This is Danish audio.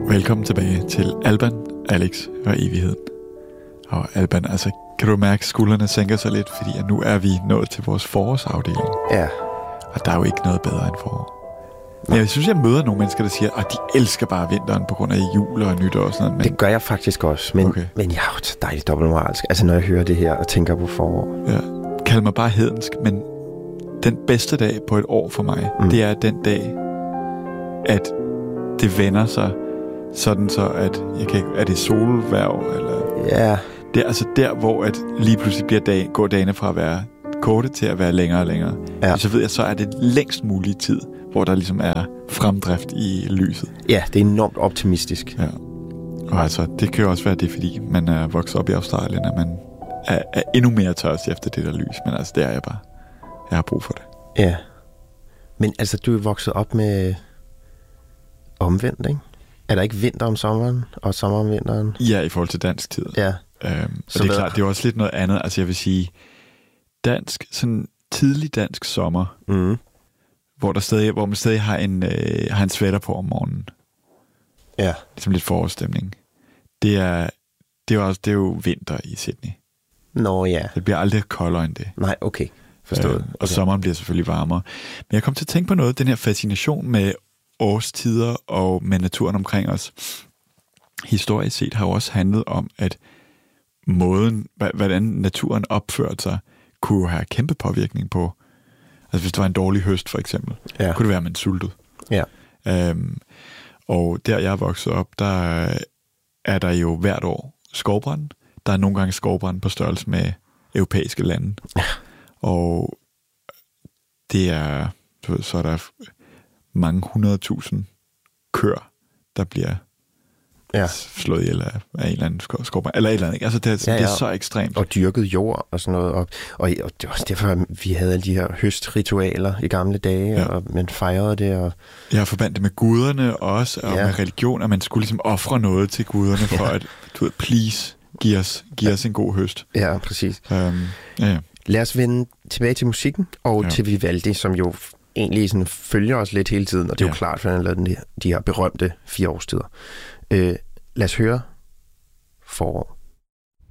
Velkommen tilbage til Alban, Alex og Evigheden. Og Alban, altså, kan du mærke, at skuldrene sænker sig lidt, fordi nu er vi nået til vores forårsafdeling. Ja. Og der er jo ikke noget bedre end forår. Men jeg synes, jeg møder nogle mennesker, der siger, at de elsker bare vinteren på grund af jul og nytår og sådan noget. Men... Det gør jeg faktisk også, men jeg er jo så dejligt dobbeltmoralsk. Altså, når jeg hører det her og tænker på forår. Ja, kald mig bare hedensk, men den bedste dag på et år for mig, det er den dag, at det vender sig sådan så, at er det solværv, eller... Ja. Det er altså der, hvor at lige pludselig går dagene fra at være korte til at være længere og længere. Ja. Så ved jeg, så er det længst mulige tid, hvor der ligesom er fremdrift i lyset. Ja, det er enormt optimistisk. Ja. Og altså, det kan jo også være det, fordi man er vokset op i Australien, at man er endnu mere tørst efter det der lys. Men altså, det er jeg bare. Jeg har brug for det. Ja. Men altså, du er vokset op med omvendt, ikke? Er der ikke vinter om sommeren, og sommer om vinteren? Ja, i forhold til dansk tid. Ja. Og det er klart, det er også lidt noget andet. Altså, jeg vil sige, sådan tidlig dansk sommer, hvor man stadig har en sweater på om morgenen. Ja. Ligesom lidt forårsstemning. Det er jo vinter i Sydney. Nå ja. Det bliver aldrig koldere end det. Nej, okay. Forstået. Og sommeren bliver selvfølgelig varmere. Men jeg kom til at tænke på noget, den her fascination med årstider og med naturen omkring os. Historisk set har jo også handlet om, at måden, hvordan naturen opførte sig, kunne jo have kæmpe påvirkning på, altså hvis det var en dårlig høst for eksempel, kunne det være, at man sultede. Ja. Og der jeg er vokset op, der er der jo hvert år skovbrand. Der er nogle gange skovbrand på størrelse med europæiske lande. Ja. Og det er, så er der mange 100.000 køer, der bliver slået ihjel af en eller anden skovbrand. Eller et eller andet. Altså, det er så ekstremt. Og dyrket jord og sådan noget. Og det var også derfor, vi havde alle de her høstritualer i gamle dage, og man fejrede det. Og... Jeg forbandt det med guderne også, og med religion, og man skulle ligesom ofre noget til guderne for at, please, give os en god høst. Ja, præcis. Lad os vende tilbage til musikken, og til Vivaldi, som jo egentlig sådan følger os lidt hele tiden, og det er jo klart, for han har lavet de her berømte 4 årstider. Lad os høre Forår.